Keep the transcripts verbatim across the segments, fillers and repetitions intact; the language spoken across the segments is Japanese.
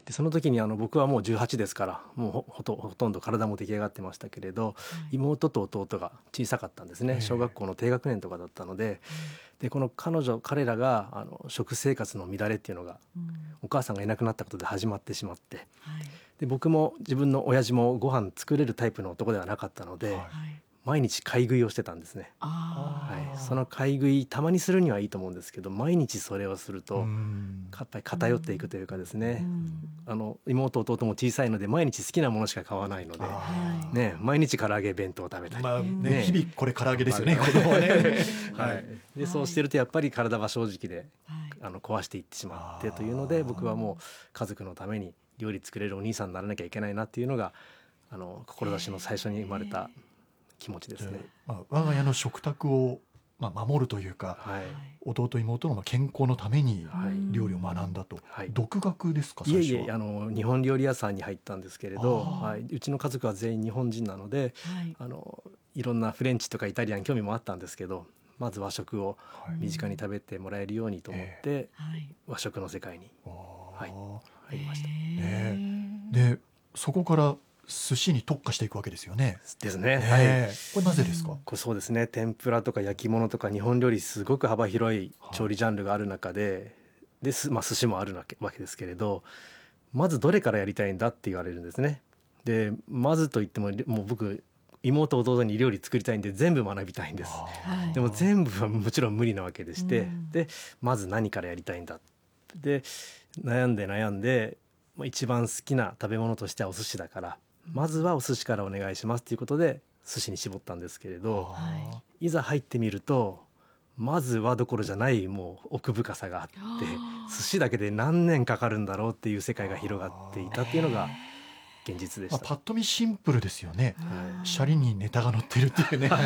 でその時にあの僕はもうじゅうはちですからもう ほ, ほ, とほとんど体も出来上がってましたけれど、はい、妹と弟が小さかったんですね。小学校の低学年とかだったので、でこの彼女彼らがあの食生活の乱れっていうのが、うん、お母さんがいなくなったことで始まってしまって、はい、で僕も自分の親父もご飯作れるタイプの男ではなかったので、はい、毎日買い食いをしてたんですね。はい、その買い食いたまにするにはいいと思うんですけど、毎日それをするとやっぱり偏っていくというかですね、あの妹弟も小さいので毎日好きなものしか買わないので、ね、毎日唐揚げ弁当を食べたり、まあねね、日々これ唐揚げですよね、子供はねはい、でそうしてるとやっぱり体は正直で、はい、あの壊していってしまってというので、僕はもう家族のために料理作れるお兄さんにならなきゃいけないなっていうのがあの志の最初に生まれた気持ちですね。 まあ、我が家の食卓を、まあ、守るというか、はい、弟妹の健康のために料理を学んだと、はい、独学ですか最初は。 いえいえ、あの日本料理屋さんに入ったんですけれど、はい、うちの家族は全員日本人なので、はい、あのいろんなフレンチとかイタリアン興味もあったんですけど、まず和食を身近に食べてもらえるようにと思って、はい、和食の世界に、はい、入りました、 ね、でそこから寿司に特化していくわけですよね。 ですね、はい、 これなぜですか。 これそうですね、天ぷらとか焼き物とか日本料理すごく幅広い調理ジャンルがある中で、で、まあ、寿司もあるわけですけれど、まずどれからやりたいんだって言われるんですね。でまずといってももう僕妹弟に料理作りたいんで全部学びたいんです。でも全部はもちろん無理なわけでして、うん、でまず何からやりたいんだで悩んで悩んで、一番好きな食べ物としてはお寿司だから、まずはお寿司からお願いしますということで寿司に絞ったんですけれど、はい、いざ入ってみるとまずはどころじゃないもう奥深さがあって、寿司だけで何年かかるんだろうっていう世界が広がっていたっていうのが現実でした。 まあ、パッと見シンプルですよね、はい、シャリにネタが乗ってるっていうね、はい、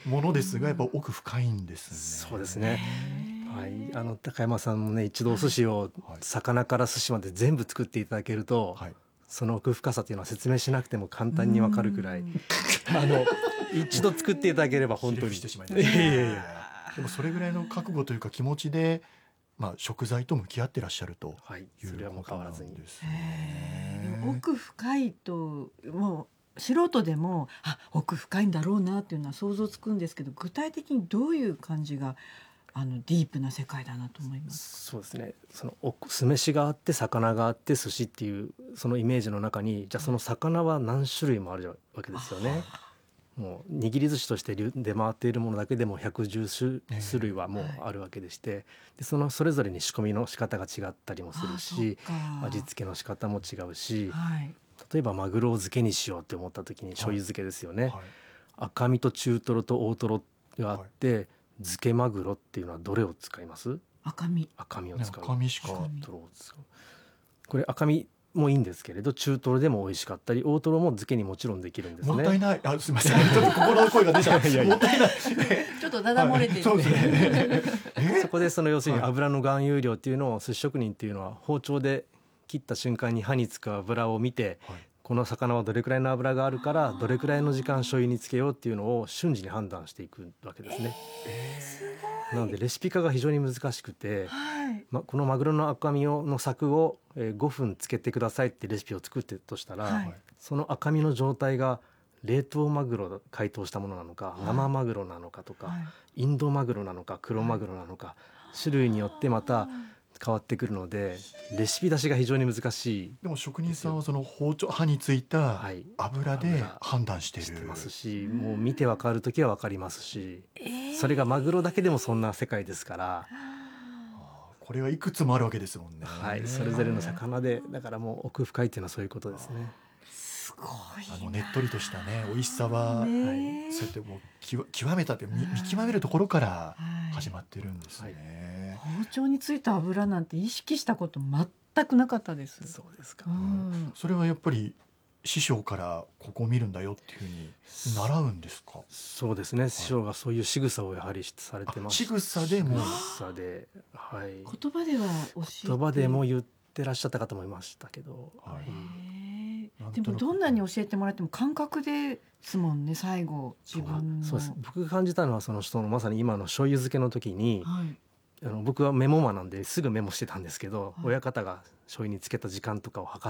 ものですがやっぱ奥深いんですね。 そうですね、はい、あの高山さんもね一度お寿司を魚から寿司まで全部作っていただけると、はい、その奥深さというのは説明しなくても簡単に分かるくらいあの一度作っていただければ本当にしてしまいます、ね、いやいやいやでもそれぐらいの覚悟というか気持ちで、まあ、食材と向き合ってらっしゃるということなんですね。 それはもう変わらずに。 奥深いともう素人でもあ奥深いんだろうなっていうのは想像つくんですけど、具体的にどういう感じがあのディープな世界だなと思います。 そうですね、その酢飯があって魚があって寿司っていうそのイメージの中に、じゃあその魚は何種類もあるわけですよね。もう握り寿司として出回っているものだけでもひゃくじゅっ種類はもうあるわけでして、でそのそれぞれに仕込みの仕方が違ったりもするし、味付けの仕方も違うし、はい、例えばマグロを漬けにしようって思った時に醤油漬けですよね、はいはい、赤身と中トロと大トロがあって、はい、漬けマグロっていうのはどれを使います？ 赤身赤身を使う。 赤身しかトロを使う。これ赤身もいいんですけれど、中トロでも美味しかったり大トロも漬けにもちろんできるんですね。 もったいない、あすみませんちょっと心の声が出ちゃうもったいないちょっとだだ漏れてる、はい、 そうですねそこでその要するに油の含有量っていうのを寿司職人っていうのは包丁で切った瞬間に歯につく油を見て、はい、この魚はどれくらいの油があるからどれくらいの時間醤油につけようっていうのを瞬時に判断していくわけですね。 えー、すごい。 なのでレシピ化が非常に難しくて、はいま、このマグロの赤身をの柵をごふんつけてくださいってレシピを作ってとしたら、はい、その赤身の状態が冷凍マグロ解凍したものなのか、はい、生マグロなのかとか、はい、インドマグロなのか黒マグロなのか、はい、種類によってまた変わってくるのでレシピ出しが非常に難しい。 でも職人さんはその包丁刃についた油で判断してる、 してますし、もう見てわかるときはわかりますし、えー、それがマグロだけでもそんな世界ですから、 これはいくつもあるわけですもんね。 はい、それぞれの魚でだからもう奥深いっていうのはそういうことですね。 すごいあのねっとりとしたね美味しさは、はい、そうやってもう極極めたって見極めるところから始まってるんですね、 はい、包丁についた油なんて意識したこと全くなかったです。 そうですか、 うん、それはやっぱり師匠からここを見るんだよっていうふうに習うんですか？ そうですね、師匠がそういう仕草をやはりされてます。 仕草でも仕草で、はい、 言葉では教えて言葉でも言ってらっしゃった方もいましたけど、 はい、うん、でもどんなに教えてもらっても感覚ですもんね最後自分の。 そうです。僕が感じたのはその人のまさに今の醤油漬けの時に、はい、あの僕はメモマなんですぐメモしてたんですけど、はい、親方が醤油に漬けた時間とかを測